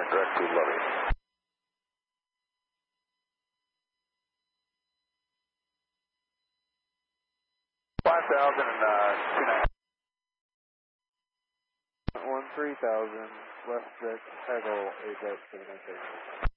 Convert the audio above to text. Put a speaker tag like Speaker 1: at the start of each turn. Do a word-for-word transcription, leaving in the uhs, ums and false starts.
Speaker 1: Direct to Lily. five thousand and uh, two and a half.
Speaker 2: one three thousand, left six, Haggle, Apex, seven oh seven.